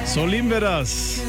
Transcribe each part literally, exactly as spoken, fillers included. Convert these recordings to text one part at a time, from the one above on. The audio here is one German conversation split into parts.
So lieben wir das.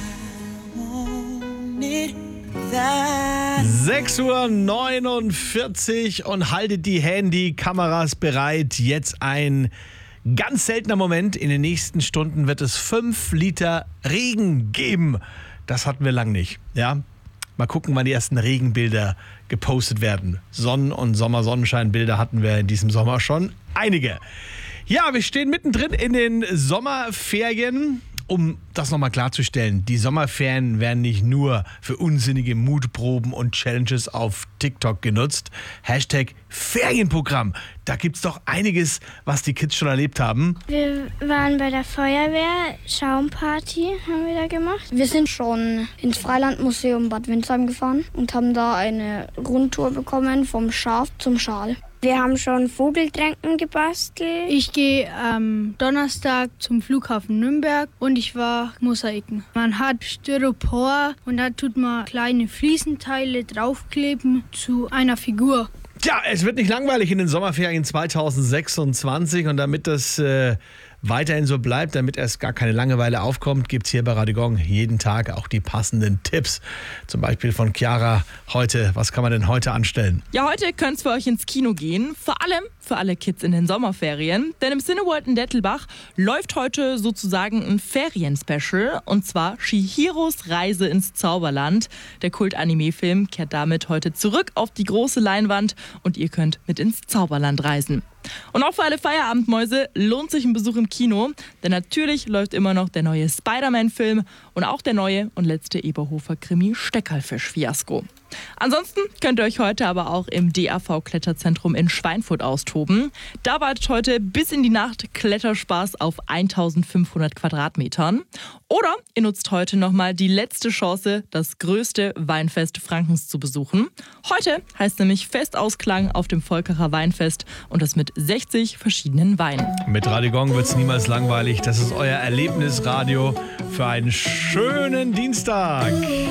sechs Uhr neunundvierzig und haltet die Handykameras bereit. Jetzt ein ganz seltener Moment. In den nächsten Stunden wird es fünf Liter Regen geben. Das hatten wir lang nicht. Ja? Mal gucken, wann die ersten Regenbilder gepostet werden. Sonnen- und Sommersonnenscheinbilder hatten wir in diesem Sommer schon einige. Ja, wir stehen mittendrin in den Sommerferien. Um das nochmal klarzustellen, die Sommerferien werden nicht nur für unsinnige Mutproben und Challenges auf TikTok genutzt. Hashtag Ferienprogramm. Da gibt's doch einiges, was die Kids schon erlebt haben. Wir waren bei der Feuerwehr, Schaumparty haben wir da gemacht. Wir sind schon ins Freilandmuseum Bad Windsheim gefahren und haben da eine Rundtour bekommen vom Schaf zum Schal. Wir haben schon Vogeltränken gebastelt. Ich gehe am Donnerstag zum Flughafen Nürnberg und ich war Mosaiken. Man hat Styropor und da tut man kleine Fliesenteile draufkleben zu einer Figur. Tja, es wird nicht langweilig in den Sommerferien zweitausendsechsundzwanzig und damit das äh, weiterhin so bleibt, damit erst gar keine Langeweile aufkommt, gibt es hier bei Radio Gong jeden Tag auch die passenden Tipps. Zum Beispiel von Chiara heute. Was kann man denn heute anstellen? Ja, heute könnt ihr für euch ins Kino gehen. Vor allem für alle Kids in den Sommerferien. Denn im Cineworld in Dettelbach läuft heute sozusagen ein Ferien-Special. Und zwar Chihiros Reise ins Zauberland. Der Kult-Anime-Film kehrt damit heute zurück auf die große Leinwand und ihr könnt mit ins Zauberland reisen. Und auch für alle Feierabendmäuse lohnt sich ein Besuch im Kino, denn natürlich läuft immer noch der neue Spider-Man-Film und auch der neue und letzte Eberhofer-Krimi Steckerlfisch-Fiasko. Ansonsten könnt ihr euch heute aber auch im D A V-Kletterzentrum in Schweinfurt austoben. Da wartet heute bis in die Nacht Kletterspaß auf eintausendfünfhundert Quadratmetern. Oder ihr nutzt heute nochmal die letzte Chance, das größte Weinfest Frankens zu besuchen. Heute heißt nämlich Festausklang auf dem Volkerer Weinfest und das mit sechzig verschiedenen Weinen. Mit Radio Gong wird es niemals langweilig. Das ist euer Erlebnisradio für einen schönen Dienstag.